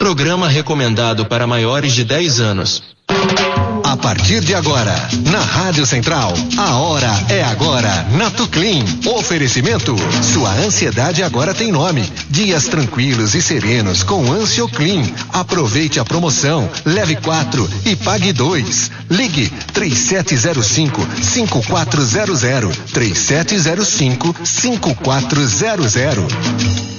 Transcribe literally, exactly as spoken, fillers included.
Programa recomendado para maiores de dez anos. A partir de agora, na Rádio Central, a hora é agora, Natuclean. Oferecimento, sua ansiedade agora tem nome. Dias tranquilos e serenos com Ansioclean. Aproveite a promoção, leve quatro e pague dois. Ligue três sete zero cinco, cinco quatro zero zero, três sete zero cinco, cinco quatro zero zero.